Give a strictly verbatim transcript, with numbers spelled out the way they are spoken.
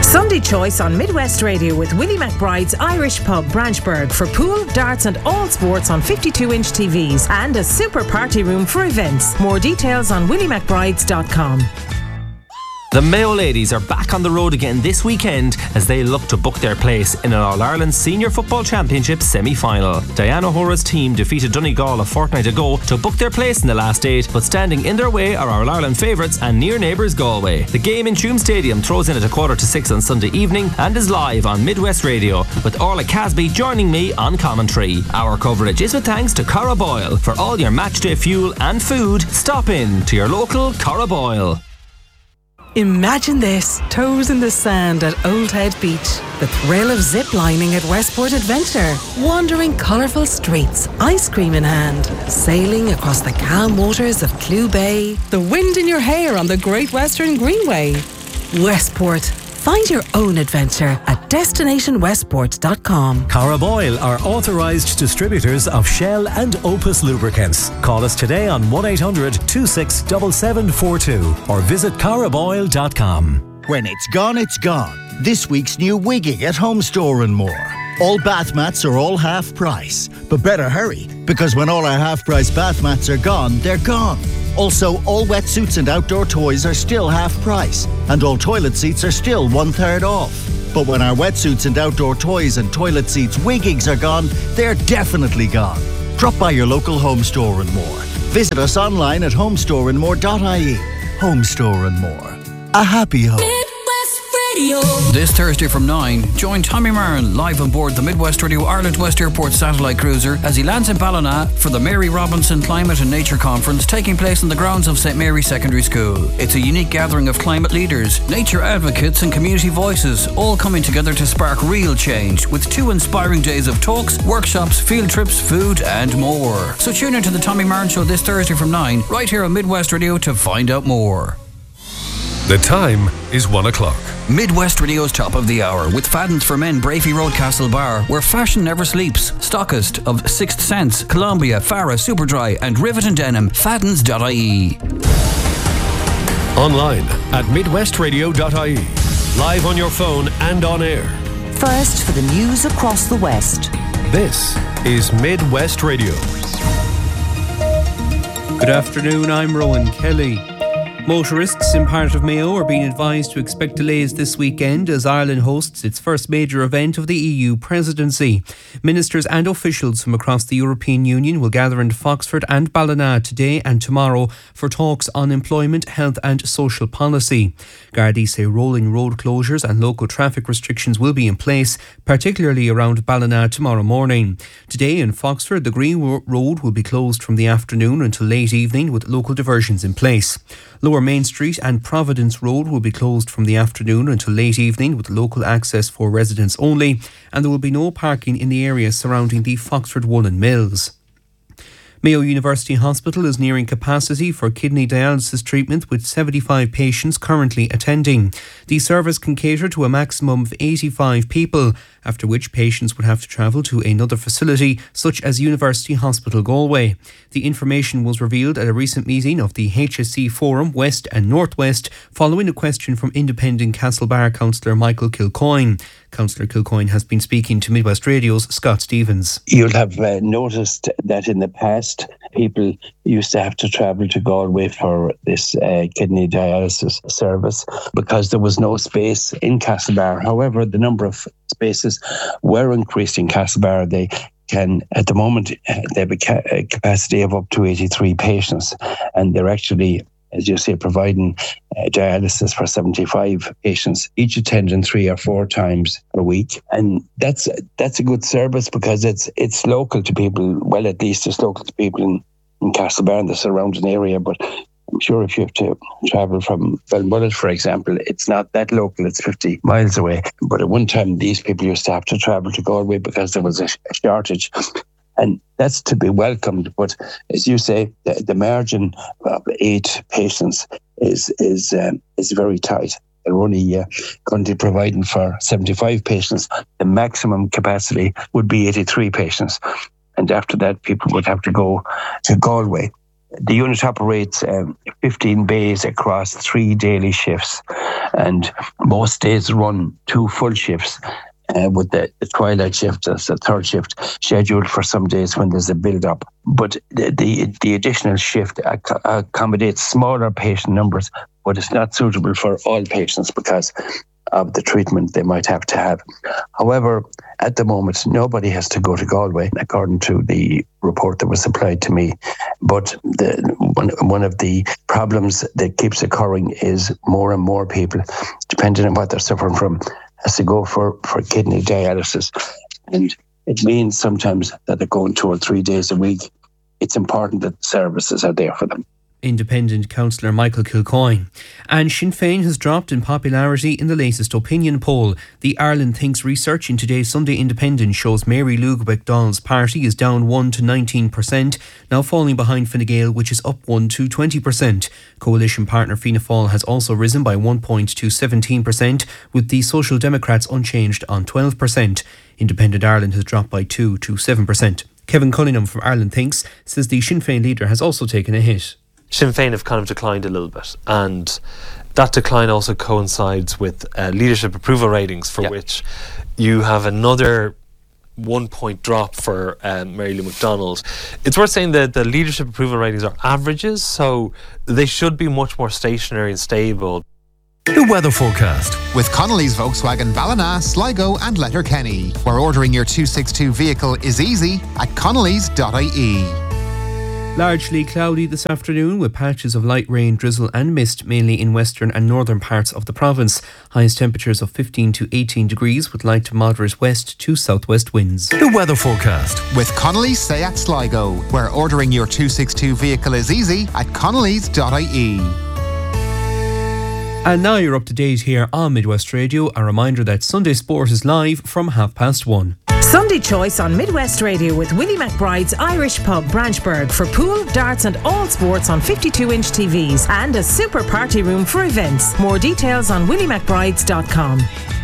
Sunday Choice on Midwest Radio with Willie McBride's Irish Pub, Branchburg, for pool, darts and all sports on fifty-two inch T Vs and a super party room for events. More details on willie mcbrides dot com. The Mayo ladies are back on the road again this weekend as they look to book their place in an All-Ireland Senior Football Championship semi-final. Diana O'Hora's team defeated Donegal a fortnight ago to book their place in the last eight, but standing in their way are All-Ireland favourites and near neighbours Galway. The game in Tuam Stadium throws in at a quarter to six on Sunday evening and is live on Midwest Radio, with Orla Casby joining me on commentary. Our coverage is with thanks to Cara Boyle. For all your matchday fuel and food, stop in to your local Cara Boyle. Imagine this, toes in the sand at Old Head Beach. The thrill of zip-lining at Westport Adventure. Wandering colourful streets, ice cream in hand. Sailing across the calm waters of Clew Bay. The wind in your hair on the Great Western Greenway. Westport. Find your own adventure at destination westport dot com. Cara Boyle are authorised distributors of Shell and Opus lubricants. Call us today on one eight hundred two six seven seven four two or visit cara boyle dot com. When it's gone, it's gone. This week's new wigging at Home Store and More. All bath mats are all half price. But better hurry, because when all our half price bath mats are gone, they're gone. Also, all wetsuits and outdoor toys are still half price, and all toilet seats are still one third off. But when our wetsuits and outdoor toys and toilet seats wiggings are gone, they're definitely gone. Drop by your local Home Store and More. Visit us online at home store and more dot I E. Home Store and More. A happy home. This Thursday from nine, join Tommy Marin live on board the Midwest Radio Ireland West Airport satellite cruiser as he lands in Ballina for the Mary Robinson Climate and Nature Conference taking place on the grounds of Saint Mary's Secondary School. It's a unique gathering of climate leaders, nature advocates and community voices, all coming together to spark real change with two inspiring days of talks, workshops, field trips, food and more. So tune into the Tommy Marin Show this Thursday from nine, right here on Midwest Radio to find out more. The time is one o'clock. Midwest Radio's Top of the Hour with Fadden's for Men, Brafey Road, Castle Bar, where fashion never sleeps. Stockist of Sixth Sense, Columbia, Farah, Superdry and Rivet and Denim. Faddens dot I E. Online at midwest radio dot I E. Live on your phone and on air. First for the news across the West. This is Midwest Radio. Good afternoon, I'm Rowan Kelly. Motorists in part of Mayo are being advised to expect delays this weekend as Ireland hosts its first major event of the E U presidency. Ministers and officials from across the European Union will gather in Foxford and Ballina today and tomorrow for talks on employment, health and social policy. Gardaí say rolling road closures and local traffic restrictions will be in place, particularly around Ballina tomorrow morning. Today in Foxford, the Green Road will be closed from the afternoon until late evening with local diversions in place. Lower Main Street and Providence Road will be closed from the afternoon until late evening with local access for residents only, and there will be no parking in the area surrounding the Foxford Woolen Mills. Mayo University Hospital is nearing capacity for kidney dialysis treatment with seventy-five patients currently attending. The service can cater to a maximum of eighty-five people, after which patients would have to travel to another facility such as University Hospital Galway. The information was revealed at a recent meeting of the H S C Forum West and Northwest following a question from independent Castlebar councillor Michael Kilcoyne. Councillor Kilcoyne has been speaking to Midwest Radio's Scott Stevens. You'll have uh, noticed that in the past people used to have to travel to Galway for this uh, kidney dialysis service because there was no space in Castlebar. However, the number of spaces were increased in Castlebar. They can, at the moment, they have a, ca- a capacity of up to eighty-three patients, and they're actually, as you say, providing uh, dialysis for seventy-five patients, each attending three or four times a week. And that's that's a good service because it's it's local to people. Well, at least it's local to people in, in Castlebar and the surrounding area. But I'm sure if you have to travel from Balmullet, for example, it's not that local, it's fifty miles away. But at one time, these people used to have to travel to Galway because there was a, a shortage. And that's to be welcomed. But as you say, the, the margin of eight patients is is um, is very tight. They're only uh, currently providing for seventy-five patients. The maximum capacity would be eighty-three patients. And after that, people would have to go to Galway. the unit operates um, fifteen bays across three daily shifts, and most days run two full shifts. Uh, with the, the twilight shift as the third shift scheduled for some days when there's a build-up. But the, the, the additional shift ac- accommodates smaller patient numbers, but it's not suitable for all patients because of the treatment they might have to have. However, at the moment, nobody has to go to Galway, according to the report that was supplied to me. But the, one, one of the problems that keeps occurring is more and more people, depending on what they're suffering from, has to go for, for kidney dialysis. And it means sometimes that they're going two or three days a week. It's important that services are there for them. Independent councillor Michael Kilcoyne. And Sinn Féin has dropped in popularity in the latest opinion poll. The Ireland Thinks research in today's Sunday Independent shows Mary Lou McDonald's party is down one to nineteen percent, now falling behind Fine Gael, which is up one to twenty percent. Coalition partner Fianna Fáil has also risen by one point to seventeen percent, with the Social Democrats unchanged on twelve percent. Independent Ireland has dropped by two to seven percent. Kevin Cunningham from Ireland Thinks says the Sinn Féin leader has also taken a hit. Sinn Féin have kind of declined a little bit, and that decline also coincides with uh, leadership approval ratings, for yep. which you have another one point drop for um, Mary Lou McDonald. It's worth saying that the leadership approval ratings are averages, so they should be much more stationary and stable. The weather forecast with Connolly's Volkswagen Ballina, Sligo and Letterkenny, where ordering your two sixty-two vehicle is easy at connellys dot I E. Largely cloudy this afternoon with patches of light rain, drizzle and mist mainly in western and northern parts of the province. Highest temperatures of fifteen to eighteen degrees with light to moderate west to southwest winds. The weather forecast with Connolly's Seat Sligo, where ordering your two sixty-two vehicle is easy at connellys dot I E. And now you're up to date here on Midwest Radio. A reminder that Sunday Sport is live from half past one. Sunday Choice on Midwest Radio with Willie McBride's Irish Pub, Branchburg, for pool, darts and all sports on fifty-two inch T Vs and a super party room for events. More details on willie mcbrides dot com.